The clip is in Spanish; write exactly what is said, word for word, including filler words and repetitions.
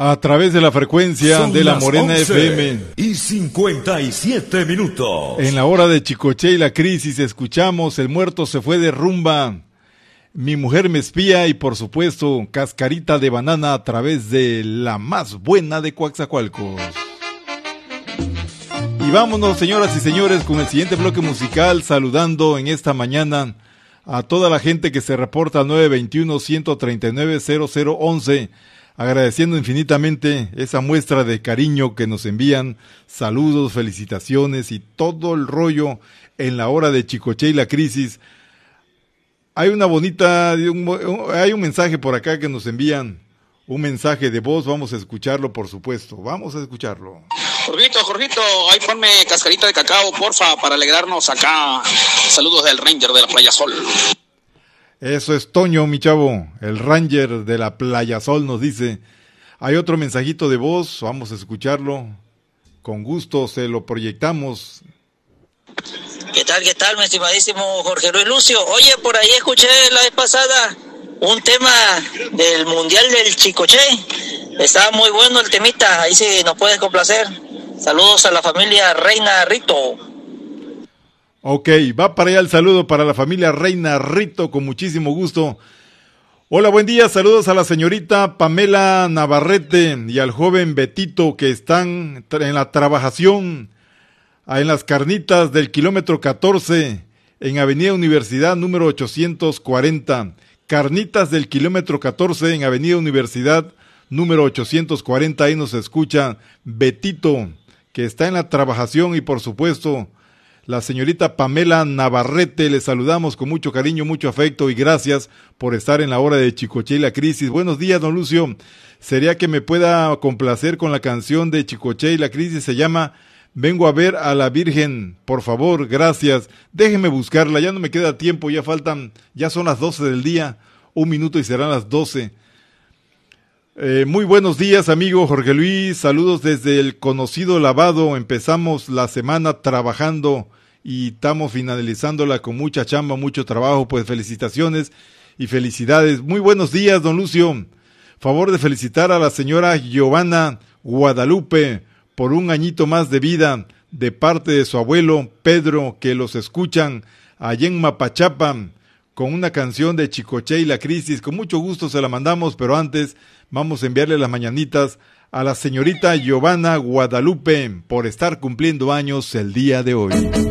A través de la frecuencia Son de la las Morena once F M. Y cincuenta y siete minutos. En la hora de Chicoche y la crisis escuchamos El muerto se fue de rumba, Mi mujer me espía y por supuesto Cascarita de banana a través de la más buena de Coatzacoalcos. Y vámonos, señoras y señores, con el siguiente bloque musical, saludando en esta mañana a toda la gente que se reporta al nueve dos uno, uno tres nueve, cero cero once, agradeciendo infinitamente esa muestra de cariño que nos envían, saludos, felicitaciones y todo el rollo en la hora de Chicoche y la crisis. Hay una bonita, un, hay un mensaje por acá que nos envían, un mensaje de voz, vamos a escucharlo por supuesto, vamos a escucharlo. Jorgito, Jorgito, ahí ponme cascarita de cacao, porfa, para alegrarnos acá. Saludos del Ranger de la Playa Sol. Eso es Toño, mi chavo, el Ranger de la Playa Sol nos dice. Hay otro mensajito de voz, vamos a escucharlo. Con gusto se lo proyectamos. ¿Qué tal, qué tal, mi estimadísimo Jorge Luis Lucio? Oye, por ahí escuché la vez pasada un tema del Mundial del Chicoche. Estaba muy bueno el temita, ahí sí nos puedes complacer. Saludos a la familia Reina Rito. Ok, va para allá el saludo para la familia Reina Rito, con muchísimo gusto. Hola, buen día, saludos a la señorita Pamela Navarrete y al joven Betito que están en la trabajación, en las carnitas del kilómetro catorce, en Avenida Universidad número ochocientos cuarenta. Carnitas del kilómetro catorce en Avenida Universidad número ochocientos cuarenta, ahí nos escucha Betito, que está en la trabajación, y por supuesto la señorita Pamela Navarrete, le saludamos con mucho cariño, mucho afecto y gracias por estar en la hora de Chicoche y la crisis. Buenos días, don Lucio, ¿sería que me pueda complacer con la canción de Chicoche y la crisis? Se llama Vengo a ver a la Virgen, por favor, gracias. Déjeme buscarla, ya no me queda tiempo, ya faltan, ya son las doce del día, un minuto y serán las doce. Eh, muy buenos días, amigo Jorge Luis, saludos desde el conocido lavado. Empezamos la semana trabajando y estamos finalizándola con mucha chamba, mucho trabajo, pues felicitaciones y felicidades. Muy buenos días, don Lucio. Favor de felicitar a la señora Giovanna Guadalupe por un añito más de vida de parte de su abuelo Pedro, que los escuchan allá en Mapachapa con una canción de Chicoche y la crisis. Con mucho gusto se la mandamos, pero antes vamos a enviarle las mañanitas a la señorita Giovanna Guadalupe por estar cumpliendo años el día de hoy.